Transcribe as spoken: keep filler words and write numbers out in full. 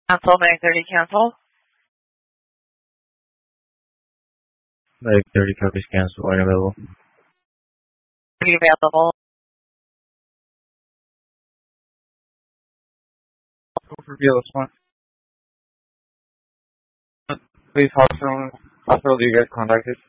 Cancel, Mag thirty cancel. Mag thirty copies cancel, unavailable. Be available. Overview this one. Please, hospital, hospital, do you get contacted?